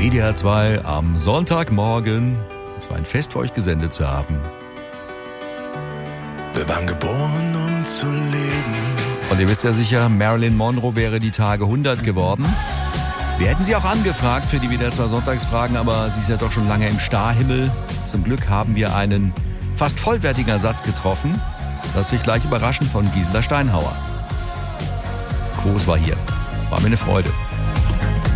WDR 2 am Sonntagmorgen. Es war ein Fest für euch gesendet zu haben. Wir waren geboren, um zu leben. Und ihr wisst ja sicher, Marilyn Monroe wäre die Tage 100 geworden. Wir hätten sie auch angefragt für die WDR 2 Sonntagsfragen, aber sie ist ja doch schon lange im Starhimmel. Zum Glück haben wir einen fast vollwertigen Ersatz getroffen. Lasst sich gleich überraschen von Gisela Steinhauer. Groß war hier. War mir eine Freude.